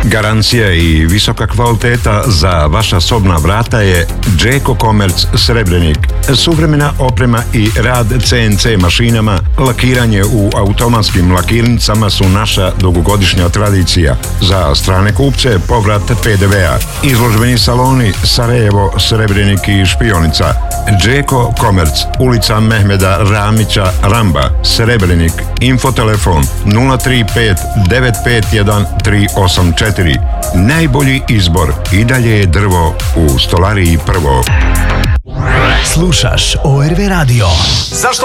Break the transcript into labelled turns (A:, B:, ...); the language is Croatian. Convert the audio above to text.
A: Garancija i visoka kvaliteta za vaša sobna vrata je Đeko Komerc Srebrenik. Suvremena oprema i rad CNC mašinama, lakiranje u automatskim lakirnicama su naša dugogodišnja tradicija. Za strane kupce povrat PDV-a. Izložbeni saloni Sarajevo, Srebrenik i Špionica. Đeko Komerc, ulica Mehmeda Ramića Ramba, Srebrenik. Infotelefon 035 951 384. Najbolji izbor i dalje je drvo u stolariji Prvo.
B: Slušaš ORV radio.
C: Zašto